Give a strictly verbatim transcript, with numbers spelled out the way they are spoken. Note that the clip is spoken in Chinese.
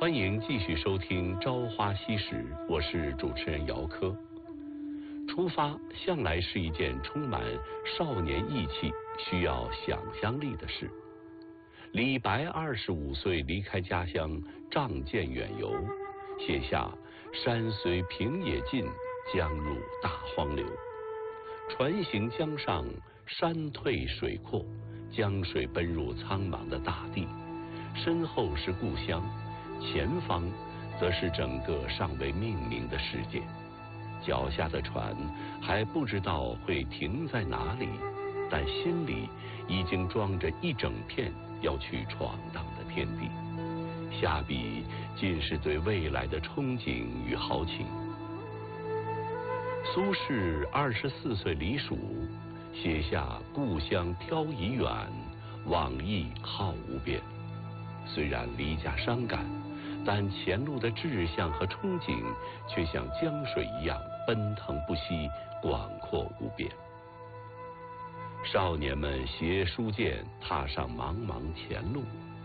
欢迎继续收听《朝花夕拾》，我是主持人姚科。出发向来是一件充满少年意气、需要想象力的事。李白二十五岁离开家乡，仗剑远游，写下“山随平野尽，江入大荒流”。船行江上，山退水阔，江水奔入苍茫的大地，身后是故乡，前方则是整个尚未命名的世界。脚下的船还不知道会停在哪里，但心里已经装着一整片要去闯荡的天地。下笔尽是对未来的憧憬与豪情。苏轼二十四岁离蜀，写下“故乡飘已远，往忆好无边”。虽然离家伤感，但前路的志向和憧憬却像江水一样奔腾不息，广阔无边。少年们携书剑踏上茫茫前路，